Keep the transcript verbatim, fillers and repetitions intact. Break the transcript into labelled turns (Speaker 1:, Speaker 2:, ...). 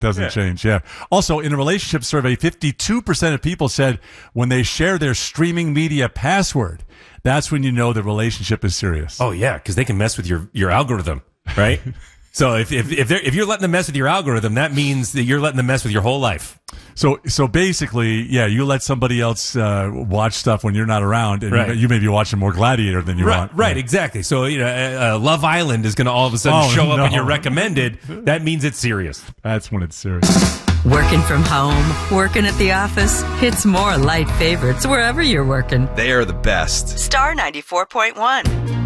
Speaker 1: Doesn't
Speaker 2: Yeah.
Speaker 1: change, yeah. Also, in a relationship survey, fifty-two percent of people said when they share their streaming media password, that's when you know the relationship is serious.
Speaker 2: Oh, yeah, because they can mess with your, your algorithm, right? So if if if, they're, if you're letting them mess with your algorithm, that means that you're letting them mess with your whole life.
Speaker 1: So so basically, yeah, you let somebody else uh, watch stuff when you're not around, and
Speaker 2: Right.
Speaker 1: you, you may be watching more Gladiator than you
Speaker 2: Right,
Speaker 1: want.
Speaker 2: right, exactly. So, you know, uh, uh, Love Island is going to all of a sudden
Speaker 1: Oh,
Speaker 2: show up
Speaker 1: no.
Speaker 2: in your recommended. That means it's serious.
Speaker 1: That's when it's serious.
Speaker 3: Working from home, working at the office. It's more light favorites wherever you're working.
Speaker 4: They are the best.
Speaker 3: Star ninety-four point one.